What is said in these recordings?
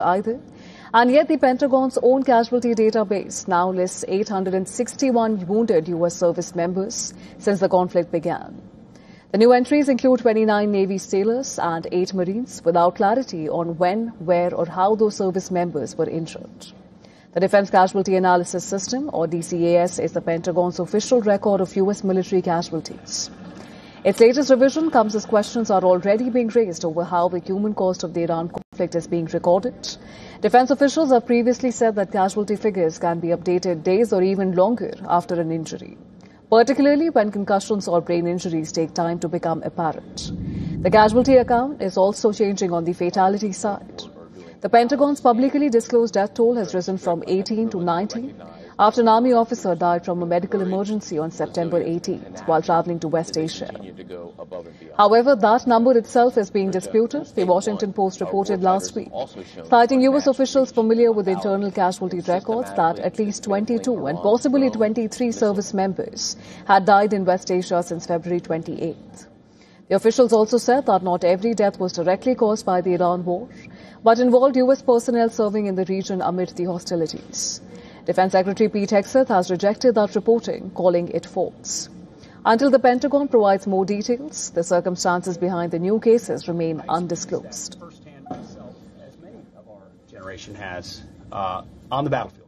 either. And yet the Pentagon's own casualty database now lists 861 wounded U.S. service members since the conflict began. The new entries include 29 Navy sailors and 8 Marines, without clarity on when, where or how those service members were injured. The Defense Casualty Analysis System, or DCAS, is the Pentagon's official record of U.S. military casualties. Its latest revision comes as questions are already being raised over how the human cost of the Iran conflict is being recorded. Defense officials have previously said that casualty figures can be updated days or even longer after an injury, particularly when concussions or brain injuries take time to become apparent. The casualty account is also changing on the fatality side. The Pentagon's publicly disclosed death toll has risen from 18 to 19 after an Army officer died from a medical emergency on September 18th while traveling to West Asia. However, that number itself is being disputed, the Washington Post reported last week, citing U.S. officials familiar with internal casualty records that at least 22 and possibly 23 service members had died in West Asia since February 28th. The officials also said that not every death was directly caused by the Iran war, but involved U.S. personnel serving in the region amid the hostilities. Defense Secretary Pete Hegseth has rejected that reporting, calling it false. Until the Pentagon provides more details, the circumstances behind the new cases remain undisclosed. Firsthand myself, as many of our generation has, on the battlefield.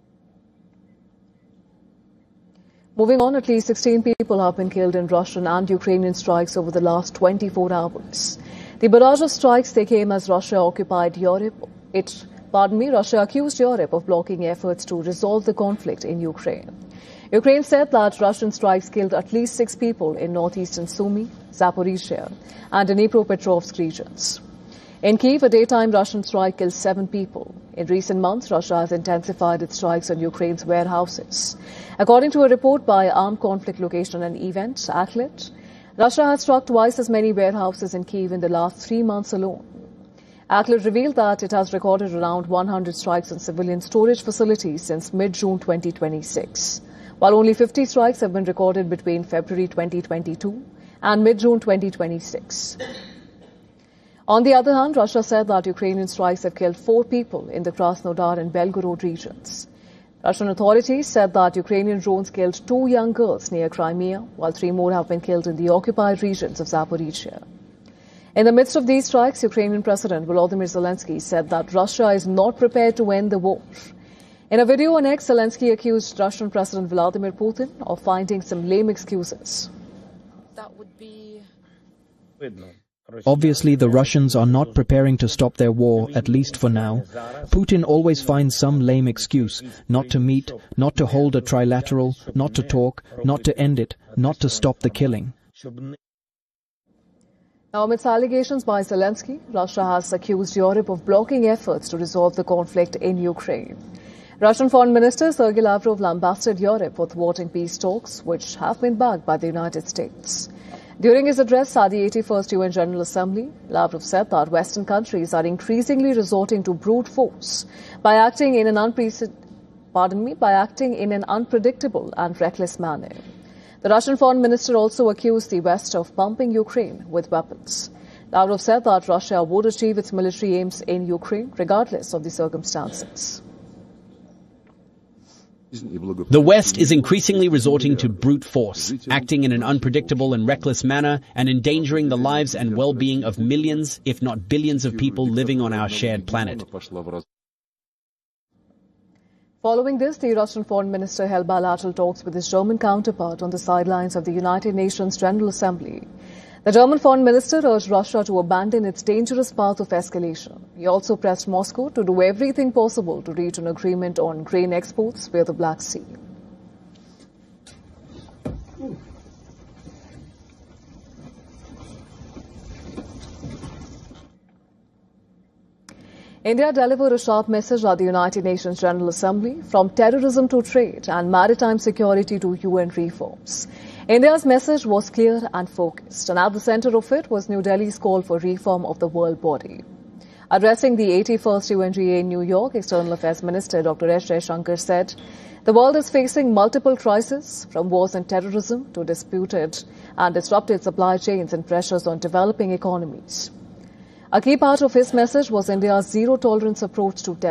Moving on, at least 16 people have been killed in Russian and Ukrainian strikes over the last 24 hours. The barrage of strikes, they came as Russia occupied Europe. Russia accused Europe of blocking efforts to resolve the conflict in Ukraine. Ukraine said that Russian strikes killed at least 6 people in northeastern Sumy, Zaporizhzhia and Dnipropetrovsk regions. In Kyiv, a daytime Russian strike killed 7 people. In recent months, Russia has intensified its strikes on Ukraine's warehouses. According to a report by Armed Conflict Location and Event, ACLED, Russia has struck twice as many warehouses in Kyiv in the last 3 months alone. ACLED revealed that it has recorded around 100 strikes on civilian storage facilities since mid-June 2026, while only 50 strikes have been recorded between February 2022 and mid-June 2026. On the other hand, Russia said that Ukrainian strikes have killed 4 people in the Krasnodar and Belgorod regions. Russian authorities said that Ukrainian drones killed 2 young girls near Crimea, while 3 more have been killed in the occupied regions of Zaporizhzhia. In the midst of these strikes, Ukrainian President Volodymyr Zelensky said that Russia is not prepared to end the war. In a video on X, Zelensky accused Russian President Vladimir Putin of finding some lame excuses. That would be... Obviously, the Russians are not preparing to stop their war, at least for now. Putin always finds some lame excuse, not to meet, not to hold a trilateral, not to talk, not to end it, not to stop the killing. Now, amidst allegations by Zelensky, Russia has accused Europe of blocking efforts to resolve the conflict in Ukraine. Russian Foreign Minister Sergei Lavrov lambasted Europe for thwarting peace talks, which have been backed by the United States. During his address at the 81st UN General Assembly, Lavrov said that Western countries are increasingly resorting to brute force by acting in an unpredictable and reckless manner. The Russian Foreign Minister also accused the West of pumping Ukraine with weapons. Lavrov said that Russia would achieve its military aims in Ukraine regardless of the circumstances. The West is increasingly resorting to brute force, acting in an unpredictable and reckless manner and endangering the lives and well-being of millions, if not billions of people living on our shared planet. Following this, the Russian Foreign Minister held bilateral talks with his German counterpart on the sidelines of the United Nations General Assembly. The German Foreign Minister urged Russia to abandon its dangerous path of escalation. He also pressed Moscow to do everything possible to reach an agreement on grain exports via the Black Sea. India delivered a sharp message at the United Nations General Assembly, from terrorism to trade and maritime security to UN reforms. India's message was clear and focused, and at the center of it was New Delhi's call for reform of the world body. Addressing the 81st UNGA in New York, External Affairs Minister Dr. S. Jaishankar said, "The world is facing multiple crises, from wars and terrorism to disputed and disrupted supply chains and pressures on developing economies." A key part of his message was India's zero-tolerance approach to terrorism.